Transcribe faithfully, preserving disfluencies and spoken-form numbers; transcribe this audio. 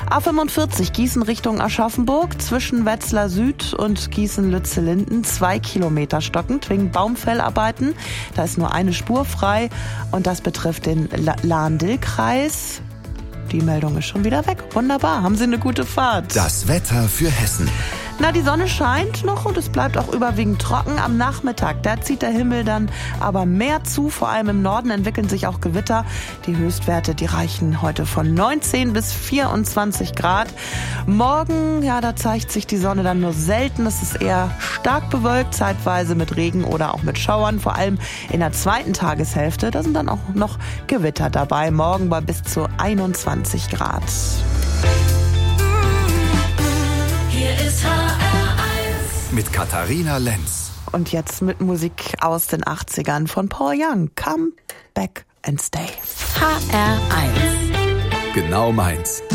A fünfundvierzig Gießen Richtung Aschaffenburg zwischen Wetzlar Süd und Gießen-Lützellinden zwei Kilometer stockend wegen Baumfellarbeiten. Da ist nur eine Spur frei und das betrifft den Lahn-Dill-Kreis. Die Meldung ist schon wieder weg. Wunderbar, haben Sie eine gute Fahrt. Das Wetter für Hessen. Na, die Sonne scheint noch und es bleibt auch überwiegend trocken. Am Nachmittag, da zieht der Himmel dann aber mehr zu. Vor allem im Norden entwickeln sich auch Gewitter. Die Höchstwerte, die reichen heute von neunzehn bis vierundzwanzig Grad. Morgen, ja, da zeigt sich die Sonne dann nur selten. Es ist eher stark bewölkt, zeitweise mit Regen oder auch mit Schauern. Vor allem in der zweiten Tageshälfte, da sind dann auch noch Gewitter dabei. Morgen bei bis zu einundzwanzig Grad. Hier ist H R eins. Mit Katharina Lenz. Und jetzt mit Musik aus den achtzigern von Paul Young. Come back and stay. H R eins. Genau meins.